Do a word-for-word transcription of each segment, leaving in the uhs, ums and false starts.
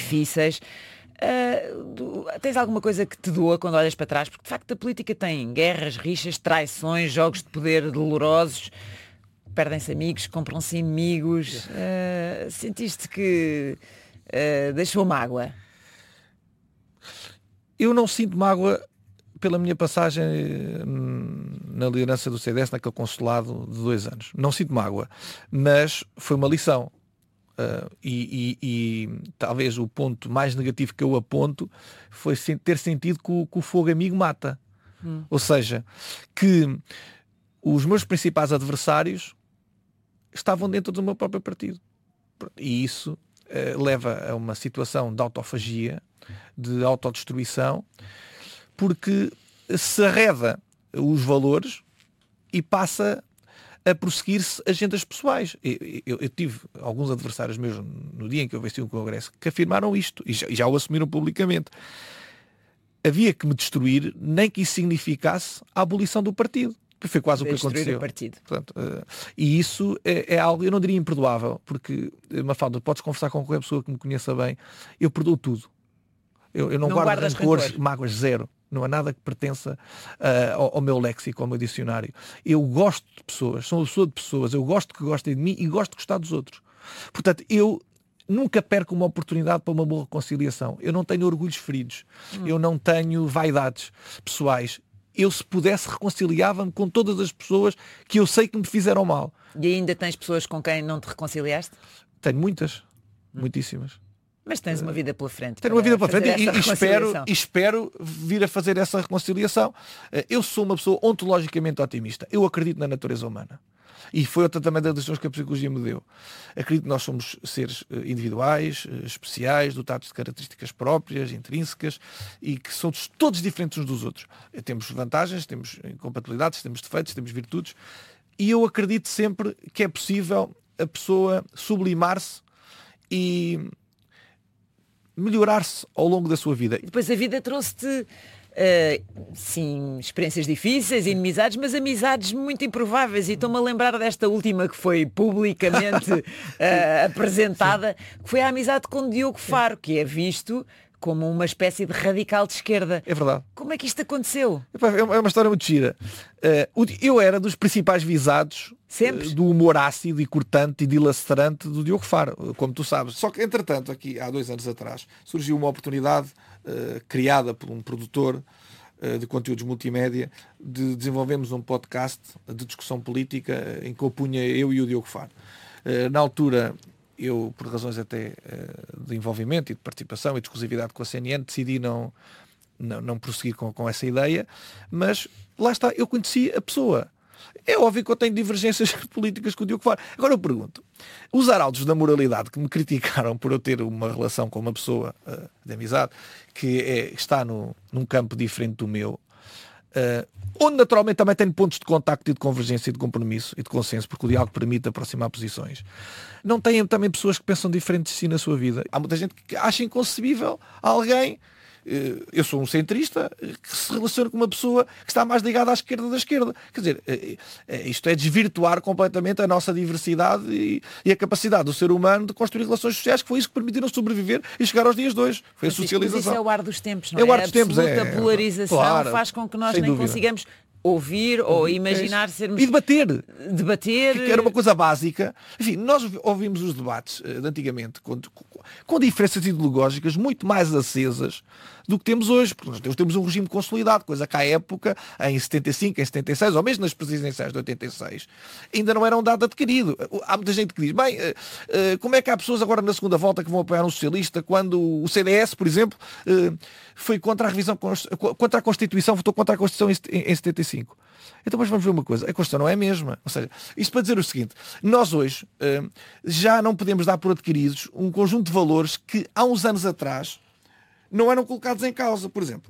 difíceis. Uh, tens alguma coisa que te doa quando olhas para trás? Porque de facto a política tem guerras, rixas, traições, jogos de poder dolorosos, perdem-se amigos, compram-se inimigos. Uh, sentiste que uh, deixou mágoa? Eu não sinto mágoa pela minha passagem na liderança do C D S, naquele consulado de dois anos. Não sinto mágoa, mas foi uma lição. Uh, e, e, e talvez o ponto mais negativo que eu aponto foi ter sentido que o, que o fogo amigo mata. Hum. Ou seja, que os meus principais adversários estavam dentro do meu próprio partido. E isso uh, leva a uma situação de autofagia, de autodestruição, porque se arreda os valores e passa a prosseguir-se agendas pessoais. Eu, eu, eu tive alguns adversários meus no dia em que eu venci o Congresso que afirmaram isto e já, e já o assumiram publicamente. Havia que me destruir, nem que isso significasse a abolição do partido. Que foi quase o que aconteceu. O partido. Portanto, uh, e isso é, é algo, eu não diria imperdoável, porque, Mafalda, podes conversar com qualquer pessoa que me conheça bem, eu perdoo tudo. Eu, eu não, não guardo rancores, mágoas, zero. Não há nada que pertença uh, ao, ao meu léxico, ao meu dicionário. Eu gosto de pessoas, sou uma pessoa de pessoas, eu gosto que gostem de mim e gosto de gostar dos outros. Portanto, eu nunca perco uma oportunidade para uma boa reconciliação. Eu não tenho orgulhos feridos, hum. eu não tenho vaidades pessoais. Eu, se pudesse, reconciliava-me com todas as pessoas que eu sei que me fizeram mal. E ainda tens pessoas com quem não te reconciliaste? Tenho muitas, hum. muitíssimas. Mas tens uma vida pela frente. Tenho uma vida pela frente e, e, espero, e espero vir a fazer essa reconciliação. Eu sou uma pessoa ontologicamente otimista. Eu acredito na natureza humana. E foi outra também das lições que a psicologia me deu. Acredito que nós somos seres individuais, especiais, dotados de características próprias, intrínsecas, e que somos todos diferentes uns dos outros. Temos vantagens, temos incompatibilidades, temos defeitos, temos virtudes. E eu acredito sempre que é possível a pessoa sublimar-se e melhorar-se ao longo da sua vida. E depois a vida trouxe-te, uh, sim, experiências difíceis, inimizades, mas amizades muito improváveis. E estou-me a lembrar desta última que foi publicamente uh, apresentada, que foi a amizade com Diogo Faro, que é visto como uma espécie de radical de esquerda. É verdade. Como é que isto aconteceu? É uma história muito gira. Uh, eu era dos principais visados uh, do humor ácido e cortante e dilacerante do Diogo Faro, como tu sabes. Só que, entretanto, aqui há dois anos atrás, surgiu uma oportunidade uh, criada por um produtor uh, de conteúdos multimédia de desenvolvermos um podcast de discussão política em que opunha eu e o Diogo Faro. Uh, na altura, eu, por razões até uh, de envolvimento e de participação e de exclusividade com a C N N, decidi não, não, não prosseguir com, com essa ideia, mas lá está, eu conheci a pessoa. É óbvio que eu tenho divergências políticas com o Diogo Faro. Agora eu pergunto, os arautos da moralidade que me criticaram por eu ter uma relação com uma pessoa uh, de amizade que é, está no, num campo diferente do meu, Uh, onde naturalmente também tenho pontos de contacto e de convergência e de compromisso e de consenso, porque o diálogo permite aproximar posições. Não têm também pessoas que pensam diferente de si na sua vida. Há muita gente que acha inconcebível alguém, uh, eu sou um centrista, que se relaciona com uma pessoa que está mais ligada à esquerda da esquerda. Quer dizer, uh, uh, isto é desvirtuar completamente a nossa diversidade e, e a capacidade do ser humano de construir relações sociais, que foi isso que permitiram sobreviver e chegar aos dias de hoje. Foi a socialização. Mas isso é o ar dos tempos, não é? É o ar dos tempos, é. A polarização claro, faz com que nós nem dúvida. consigamos ouvir ou imaginar sermos... E debater. Debater... Que era uma coisa básica. Enfim, nós ouvimos os debates de antigamente com, com diferenças ideológicas muito mais acesas do que temos hoje, porque nós temos um regime consolidado, coisa que à época, em setenta e cinco, em setenta e seis, ou mesmo nas presidenciais de oitenta e seis, ainda não era um dado adquirido. Há muita gente que diz, bem, como é que há pessoas agora na segunda volta que vão apoiar um socialista quando o C D S, por exemplo, foi contra a revisão, contra a Constituição, votou contra a Constituição em setenta e cinco. Então, mas vamos ver uma coisa, a Constituição não é a mesma. Ou seja, isto para dizer o seguinte, nós hoje já não podemos dar por adquiridos um conjunto de valores que há uns anos atrás não eram colocados em causa. Por exemplo,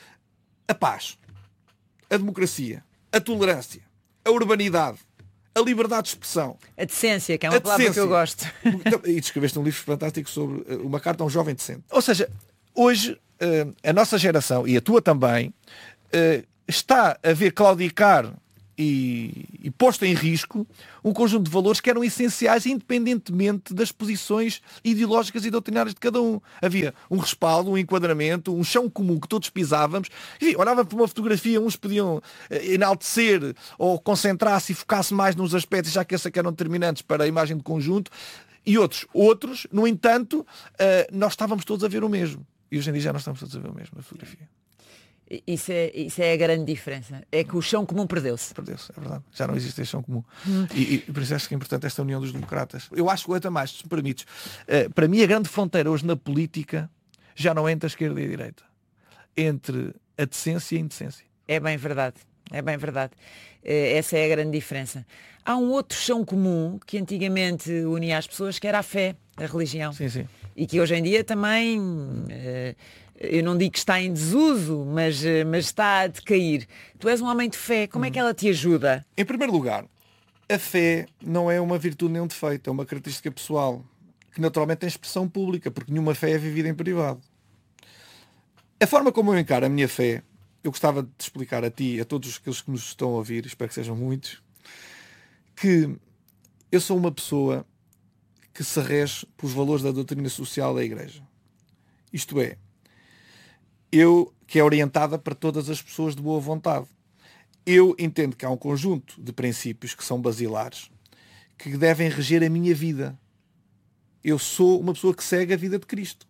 a paz, a democracia, a tolerância, a urbanidade, a liberdade de expressão. A decência, que é uma palavra que eu gosto. E escreveste um livro fantástico sobre uma carta a um jovem decente. Ou seja, hoje a nossa geração, e a tua também, está a ver claudicar e, e posto em risco um conjunto de valores que eram essenciais independentemente das posições ideológicas e doutrinárias de cada um. Havia um respaldo, um enquadramento, um chão comum que todos pisávamos. E olhava para uma fotografia, uns podiam enaltecer ou concentrar-se e focar-se mais nos aspectos, já que esses eram determinantes para a imagem de conjunto, e outros, outros, no entanto, nós estávamos todos a ver o mesmo. E hoje em dia já não estamos todos a ver o mesmo na fotografia. Isso é, isso é a grande diferença. É que o chão comum perdeu-se. Perdeu-se, é verdade. Já não existe esse chão comum. Hum. E, e por isso acho que é importante esta união dos democratas. Eu acho que até mais, se me permites. Uh, para mim a grande fronteira hoje na política já não é entre a esquerda e a direita. Entre a decência e a indecência. É bem verdade. É bem verdade. Uh, essa é a grande diferença. Há um outro chão comum que antigamente unia as pessoas, que era a fé, a religião. Sim, sim. E que hoje em dia também... Uh, eu não digo que está em desuso, mas, mas está a decair. Tu és um homem de fé, como é que ela te ajuda? Em primeiro lugar, a fé não é uma virtude nem um defeito, é uma característica pessoal, que naturalmente tem expressão pública, porque nenhuma fé é vivida em privado. A forma como eu encaro a minha fé, eu gostava de explicar a ti, a todos aqueles que nos estão a ouvir, espero que sejam muitos, que eu sou uma pessoa que se rege pelos valores da doutrina social da Igreja. Isto é, eu, que é orientada para todas as pessoas de boa vontade. Eu entendo que há um conjunto de princípios que são basilares, que devem reger a minha vida. Eu sou uma pessoa que segue a vida de Cristo.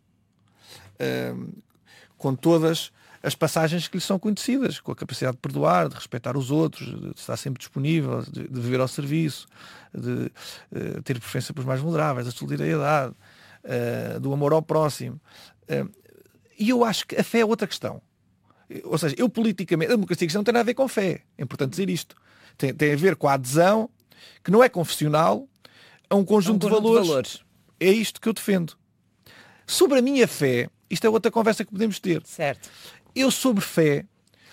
Um, com todas as passagens que lhe são conhecidas, com a capacidade de perdoar, de respeitar os outros, de estar sempre disponível, de, de viver ao serviço, de uh, ter preferência pelos mais vulneráveis, da solidariedade, uh, do amor ao próximo. Uh, E eu acho que a fé é outra questão. Ou seja, eu politicamente, a democracia cristã não tem nada a ver com fé. É importante dizer isto. Tem, tem a ver com a adesão, que não é confessional, a um conjunto, é um conjunto de, valores. de valores. É isto que eu defendo. Sobre a minha fé, isto é outra conversa que podemos ter. Certo. Eu sobre fé,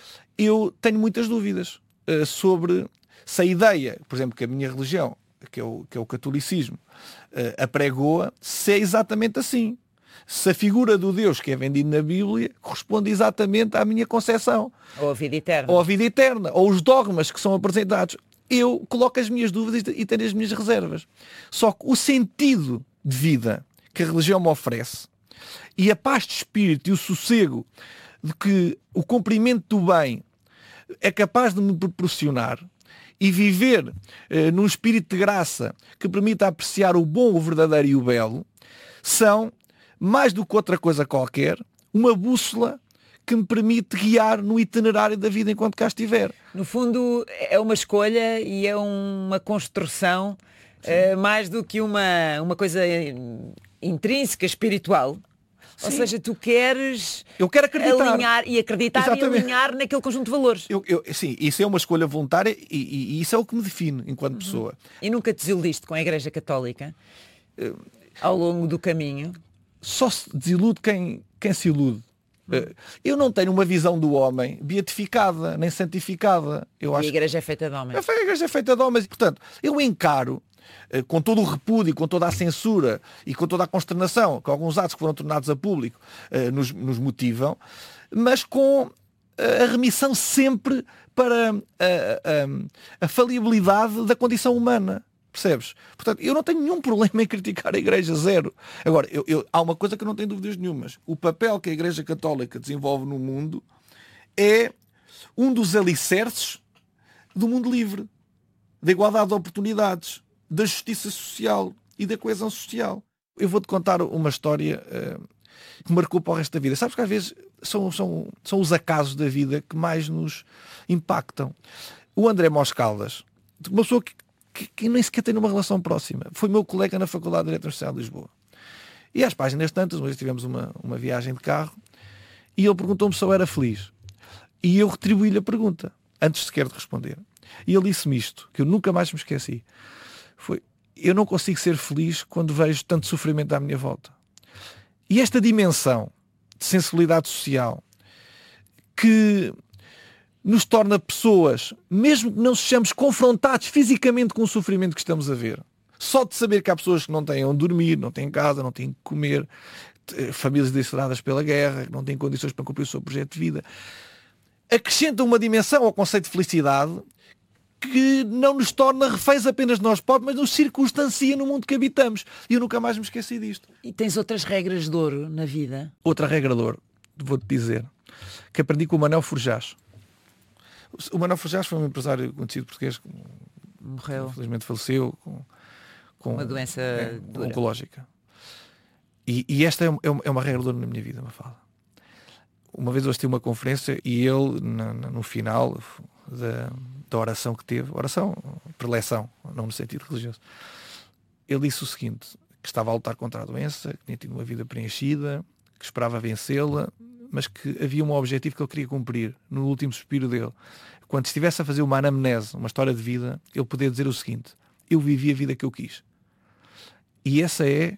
eu tenho muitas dúvidas uh, sobre se a ideia, por exemplo, que a minha religião, que é o, que é o catolicismo, uh, apregou-a, se é exatamente assim. Se a figura do Deus que é vendido na Bíblia corresponde exatamente à minha concepção. Ou a vida eterna. Ou a vida eterna. Ou os dogmas que são apresentados. Eu coloco as minhas dúvidas e tenho as minhas reservas. Só que o sentido de vida que a religião me oferece e a paz de espírito e o sossego de que o cumprimento do bem é capaz de me proporcionar e viver eh, num espírito de graça que permita apreciar o bom, o verdadeiro e o belo, são, mais do que outra coisa qualquer, uma bússola que me permite guiar no itinerário da vida enquanto cá estiver. No fundo, é uma escolha e é uma construção uh, mais do que uma, uma coisa intrínseca, espiritual. Sim. Ou seja, tu queres eu quero acreditar. alinhar e acreditar Exatamente. e alinhar naquele conjunto de valores. Eu, eu, sim, isso é uma escolha voluntária e, e, e isso é o que me define enquanto uhum. pessoa. E nunca te desiludiste com a Igreja Católica uh, ao longo do caminho? Só se desilude quem, quem se ilude. Uh, eu não tenho uma visão do homem beatificada, nem santificada. Eu e acho a Igreja é feita de homens. A Igreja é feita de homens. Portanto, eu encaro, uh, com todo o repúdio, com toda a censura e com toda a consternação, que alguns atos que foram tornados a público uh, nos, nos motivam, mas com uh, a remissão sempre para uh, uh, a falibilidade da condição humana. Percebes? Portanto, eu não tenho nenhum problema em criticar a Igreja, zero. Agora, eu, eu, há uma coisa que eu não tenho dúvidas nenhumas. O papel que a Igreja Católica desenvolve no mundo é um dos alicerces do mundo livre, da igualdade de oportunidades, da justiça social e da coesão social. Eu vou-te contar uma história uh, que marcou para o resto da vida. Sabes que às vezes são, são, são os acasos da vida que mais nos impactam. O André Mós Caldas, uma pessoa que Que, que nem sequer tem uma relação próxima. Foi meu colega na Faculdade de Direito Universitária de Lisboa. E às páginas tantas, uma vez tivemos uma, uma viagem de carro e ele perguntou-me se eu era feliz. E eu retribuí-lhe a pergunta, antes sequer de responder. E ele disse-me isto, que eu nunca mais me esqueci. Foi, eu não consigo ser feliz quando vejo tanto sofrimento à minha volta. E esta dimensão de sensibilidade social que nos torna pessoas, mesmo que não sejamos confrontados fisicamente com o sofrimento que estamos a ver. Só de saber que há pessoas que não têm onde dormir, não têm casa, não têm que comer, famílias dilaceradas pela guerra, que não têm condições para cumprir o seu projeto de vida, acrescenta uma dimensão ao conceito de felicidade que não nos torna reféns apenas de nós próprios, mas nos circunstancia no mundo que habitamos. E eu nunca mais me esqueci disto. E tens outras regras de ouro na vida? Outra regra de ouro, vou-te dizer, que aprendi com o Manuel Forjás. O Manuel Forjás foi um empresário conhecido português que morreu, infelizmente faleceu com, com uma doença é, dura. oncológica. E, e esta é uma, é uma regra de ouro na minha vida, Mafalda. Uma vez eu assisti uma conferência e ele, no, no final da, da oração que teve, oração, preleção, não no sentido religioso, ele disse o seguinte, que estava a lutar contra a doença, que tinha tido uma vida preenchida, que esperava vencê-la, mas que havia um objetivo que ele queria cumprir no último suspiro dele. Quando estivesse a fazer uma anamnese, uma história de vida, ele podia dizer o seguinte: eu vivi a vida que eu quis. E essa é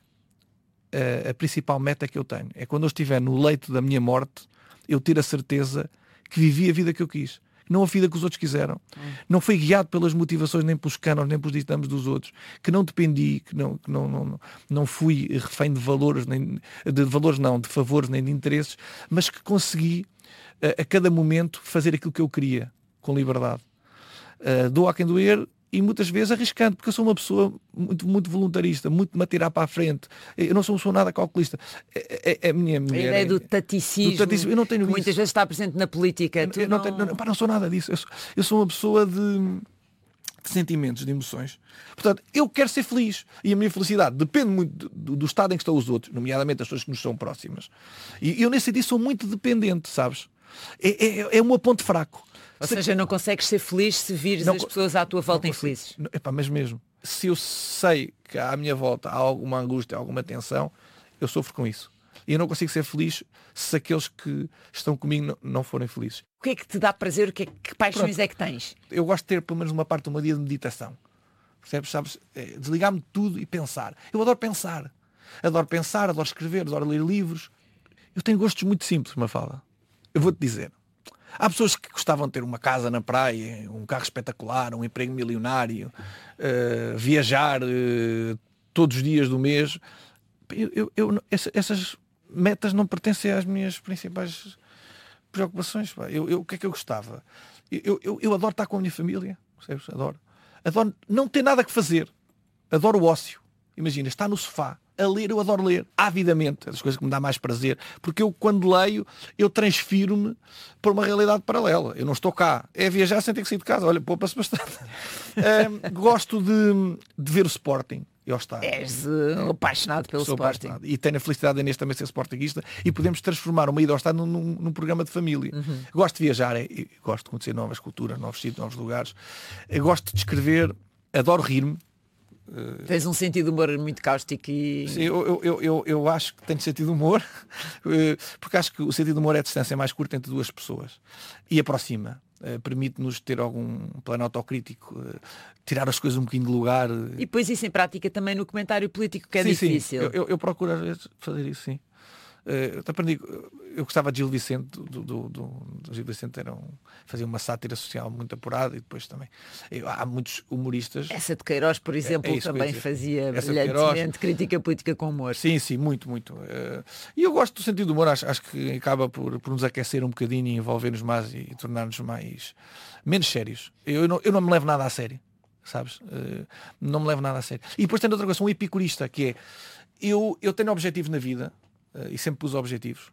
a, a principal meta que eu tenho. É quando eu estiver no leito da minha morte, eu ter a certeza que vivi a vida que eu quis. Não a vida que os outros quiseram. Hum. Não fui guiado pelas motivações, nem pelos cânones, nem pelos ditames dos outros. Que não dependi, que não, que não, não, não fui refém de valores, nem, de valores não, de favores, nem de interesses, mas que consegui, a, a cada momento, fazer aquilo que eu queria, com liberdade. Uh, dou a quem doer, e muitas vezes arriscando, porque eu sou uma pessoa muito, muito voluntarista, muito me atirar para a frente. Eu não sou uma pessoa nada calculista. É, é, é a minha mulher. A ideia do taticismo, do taticismo eu não tenho que muitas isso. vezes está presente na política. Eu, eu não, não... Tenho, não, pá, não sou nada disso. Eu sou, eu sou uma pessoa de, de sentimentos, de emoções. Portanto, eu quero ser feliz. E a minha felicidade depende muito do, do estado em que estão os outros, nomeadamente as pessoas que nos são próximas. E eu, nesse sentido, sou muito dependente, sabes? É, é, é um ponto fraco. Ou se seja, não consegues ser feliz se vires não, as pessoas à tua volta infelizes. Não, epá, mas mesmo, se eu sei que à minha volta há alguma angústia, alguma tensão, eu sofro com isso. E eu não consigo ser feliz se aqueles que estão comigo não, não forem felizes. O que é que te dá prazer? O que, é, que paixões Pronto. é que tens? Eu gosto de ter pelo menos uma parte de uma dia de meditação. Percebes? Sabes? É, desligar-me de tudo e pensar. Eu adoro pensar. Adoro pensar, adoro escrever, adoro ler livros. Eu tenho gostos muito simples, Mafalda. Eu vou-te dizer. Há pessoas que gostavam de ter uma casa na praia, um carro espetacular, um emprego milionário, uh, viajar uh, todos os dias do mês. Eu, eu, eu, essas metas não pertencem às minhas principais preocupações. Eu, eu, o que é que eu gostava? Eu, eu, eu adoro estar com a minha família. Percebes? Adoro. Adoro não ter nada que fazer. Adoro o ócio. Imagina, estar no sofá a ler, eu adoro ler avidamente, as coisas que me dá mais prazer, porque eu quando leio eu transfiro-me para uma realidade paralela. Eu não estou cá, é viajar sem ter que sair de casa. Olha, poupa-se bastante. um, gosto de, de ver o Sporting. Eu estar. És uh, apaixonado pelo Sou Sporting. Apaixonado. E tenho a felicidade de neste também ser sportinguista e podemos transformar uma ida ao estádio num, num, num programa de família. Uhum. Gosto de viajar, é, gosto de conhecer novas culturas, novos sítios, novos lugares. Eu gosto de escrever, adoro rir-me. Uh, Tens um sentido de humor muito cáustico e... Sim, eu, eu, eu, eu acho que tenho sentido de humor, porque acho que o sentido de humor é a distância mais curta entre duas pessoas e aproxima, uh, permite-nos ter algum plano autocrítico, uh, tirar as coisas um bocadinho de lugar. Uh... E depois isso em prática também no comentário político, que é sim, difícil. Sim. Eu, eu, eu procuro às vezes fazer isso, sim. Uh, aprendi, eu gostava de Gil Vicente, do, do, do, do Gil Vicente era um, fazia uma sátira social muito apurada e depois também eu, há muitos humoristas. Essa de Queiroz, por exemplo, é, é também fazia brilhantemente crítica política com humor. Sim, sim, muito, muito. Uh, e eu gosto do sentido do humor, acho, acho que acaba por, por nos aquecer um bocadinho e envolver-nos mais e, e tornar-nos mais menos sérios. Eu, eu, não, eu não me levo nada a sério, sabes? Uh, não me levo nada a sério. E depois tem outra coisa, sou um epicurista, que é eu, eu tenho objetivos na vida. Uh, e sempre pus objetivos.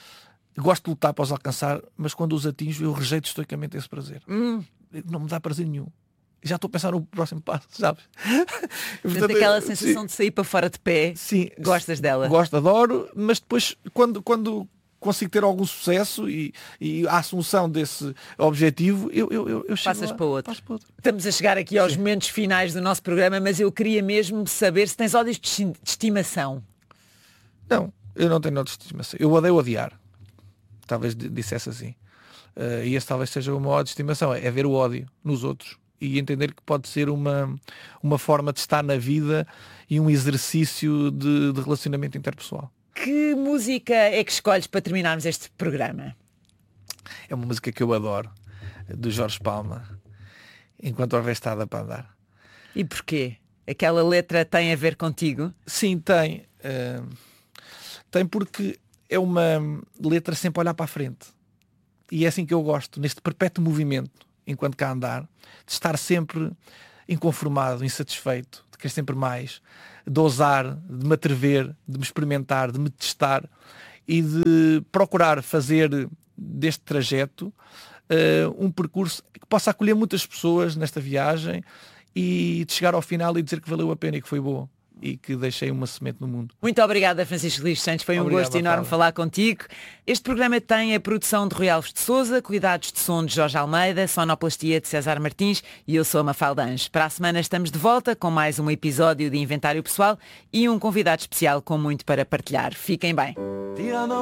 Gosto de lutar para os alcançar, mas quando os atinjo eu rejeito estoicamente esse prazer. Hum. Não me dá prazer nenhum. Já estou a pensar no próximo passo, sabes? Portanto, aquela sensação sim. de sair para fora de pé, sim, gostas dela? Gosto, adoro, mas depois quando, quando consigo ter algum sucesso e, e a assunção desse objetivo, eu, eu, eu, eu Passas lá, para outro. para outro. Estamos a chegar aqui aos sim. momentos finais do nosso programa, mas eu queria mesmo saber se tens ódios de estimação. Não. Eu não tenho nada de estimação. Eu odeio odiar. Talvez dissesse assim. Uh, e esse talvez seja o meu ódio de estimação. É ver o ódio nos outros e entender que pode ser uma, uma forma de estar na vida e um exercício de, de relacionamento interpessoal. Que música é que escolhes para terminarmos este programa? É uma música que eu adoro, do Jorge Palma, Enquanto Houver Estrada para Andar. E porquê? Aquela letra tem a ver contigo? Sim, tem. Uh... Tem porque é uma letra sempre a olhar para a frente. E é assim que eu gosto, neste perpétuo movimento. enquanto cá andar, de estar sempre inconformado, insatisfeito, de querer sempre mais, de ousar, de me atrever, de me experimentar, de me testar e de procurar fazer deste trajeto uh, um percurso que possa acolher muitas pessoas nesta viagem e de chegar ao final e dizer que valeu a pena e que foi boa e que deixei uma semente no mundo. Muito obrigada, Francisco Luís Santos, foi um Obrigado, gosto enorme Natália. falar contigo. Este programa tem a produção de Rui Alves de Souza, cuidados de som de Jorge Almeida, sonoplastia de César Martins e eu sou a Mafalda Anjos. Para a semana estamos de volta com mais um episódio de Inventário Pessoal e um convidado especial com muito para partilhar. Fiquem bem.